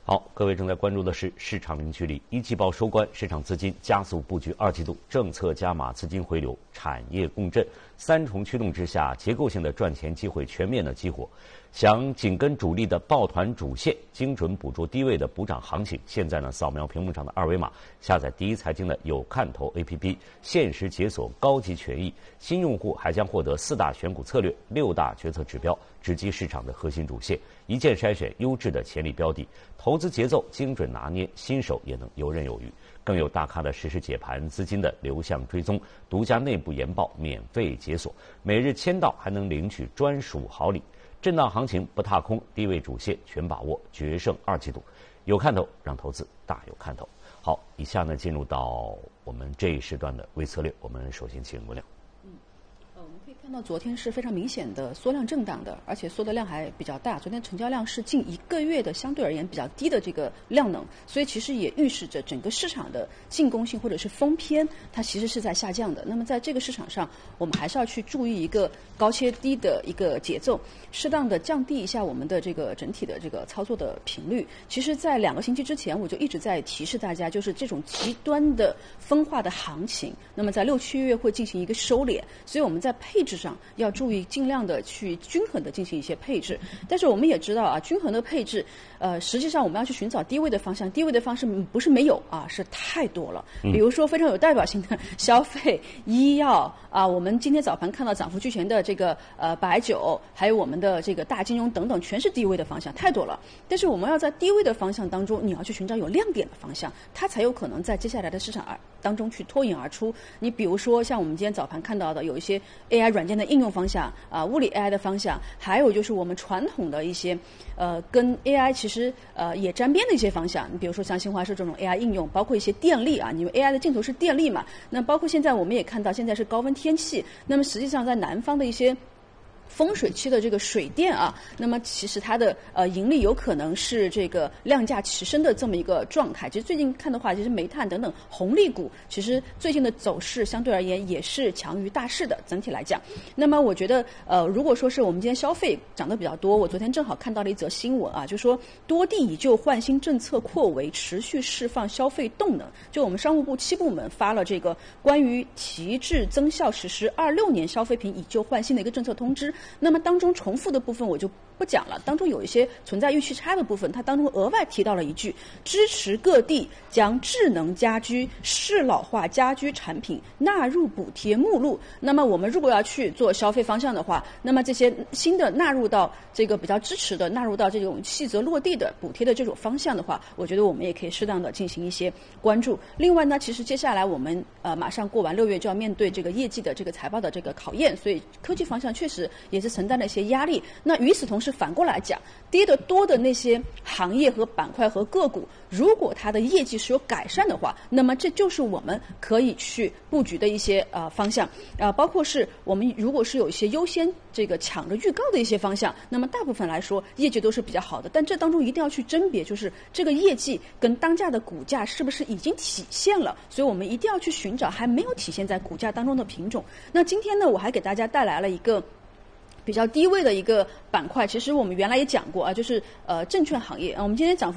好，各位正在关注的是市场零距离。一季报收官，市场资金加速布局二季度，政策加码，资金回流，产业共振，三重驱动之下，结构性的赚钱机会全面的激活。想紧跟主力的抱团主线，精准捕捉低位的补涨行情，现在呢，扫描屏幕上的二维码，下载第一财经的有看头 APP， 限时解锁高级权益。新用户还将获得4大选股策略、6大决策指标，直击市场的核心主线，一键筛选优质的潜力标的，投资节奏精准拿捏，新手也能游刃有余。更有大咖的实时解盘，资金的流向追踪，独家内部研报免费解锁，每日签到还能领取专属好礼。震荡行情不踏空，低位主线全把握，决胜二季度，有看头，让投资大有看头。好，以下呢进入到我们这一时段的微策略，我们首先请罗亮。 我们可以看到昨天是非常明显的缩量震荡的，而且缩的量还比较大。昨天成交量是近1个月的相对而言比较低的这个量能，所以其实也预示着整个市场的进攻性或者是封偏，它其实是在下降的。那么在这个市场上，我们还是要去注意一个高切低的一个节奏，适当的降低一下我们的这个整体的这个操作的频率。其实，在2个星期之前，我就一直在提示大家，就是这种极端的分化的行情，那么在6、7月会进行一个收敛，所以我们在配置上要注意，尽量的去均衡的进行一些配置。但是我们也知道啊，均衡的配置，实际上我们要去寻找低位的方向，低位的方式不是没有啊，是太多了。比如说非常有代表性的消费、医药啊，我们今天早盘看到涨幅居前的这个白酒，还有我们的这个大金融等等，全是低位的方向，太多了。但是我们要在低位的方向当中，你要去寻找有亮点的方向，它才有可能在接下来的市场当中去脱颖而出。你比如说像我们今天早盘看到的，有一些 AI 软件的应用方向啊，物理 AI 的方向，还有就是我们传统的一些跟 AI 其实也沾边的一些方向。你比如说像新华社这种 AI 应用，包括一些电力啊，因为 AI 的镜头是电力嘛，那包括现在我们也看到现在是高温天气，那么实际上在南方的一些风水区的这个水电啊，那么其实它的盈利有可能是这个量价齐升的这么一个状态。其实最近看的话，其实煤炭等等红利股，其实最近的走势相对而言也是强于大势的，整体来讲。那么我觉得如果说是我们今天消费涨得比较多，我昨天正好看到了一则新闻啊，就说多地已就换新政策扩围，持续释放消费动能。就我们商务部7部门发了这个关于提质增效实施26年消费品以旧换新的一个政策通知。那么当中重复的部分我就不讲了，当中有一些存在预期差的部分，它当中额外提到了一句，支持各地将智能家居、适老化家居产品纳入补贴目录。那么我们如果要去做消费方向的话，那么这些新的纳入到这个比较支持的，纳入到这种细则落地的补贴的这种方向的话，我觉得我们也可以适当的进行一些关注。另外呢，其实接下来我们马上过完6月就要面对这个业绩的这个财报的这个考验，所以科技方向确实也是承担了一些压力。那与此同时反过来讲，跌得多的那些行业和板块和个股，如果它的业绩是有改善的话，那么这就是我们可以去布局的一些方向包括是我们如果是有一些优先这个抢着预告的一些方向，那么大部分来说业绩都是比较好的，但这当中一定要去甄别，就是这个业绩跟当下的股价是不是已经体现了，所以我们一定要去寻找还没有体现在股价当中的品种。那今天呢，我还给大家带来了一个比较低位的一个板块，其实我们原来也讲过啊，就是证券行业啊，我们今天涨幅